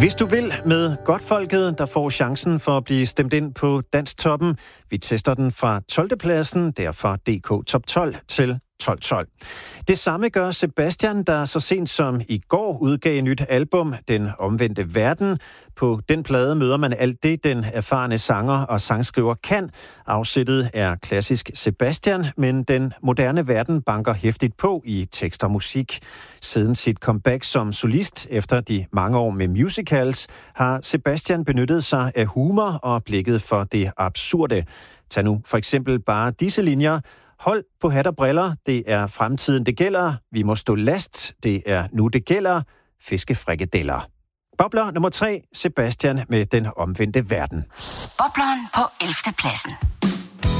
Hvis du vil med Godtfolket, der får chancen for at blive stemt ind på Dansktoppen. Vi tester den fra 12. pladsen, derfor DK Top 12 til 12. Det samme gør Sebastian, der så sent som i går udgav et nyt album, Den Omvendte Verden. På den plade møder man alt det, den erfarne sanger og sangskriver kan. Afsættet er klassisk Sebastian, men den moderne verden banker hæftigt på i tekst og musik. Siden sit comeback som solist efter de mange år med musicals, har Sebastian benyttet sig af humor og blikket for det absurde. Tag nu for eksempel bare disse linjer. Hold på hat og briller, det er fremtiden, det gælder. Vi må stå last, det er nu, det gælder. Fiskefrikadeller. Bobler nummer 3, Sebastian med Den Omvendte Verden. Bobleren på 11. pladsen.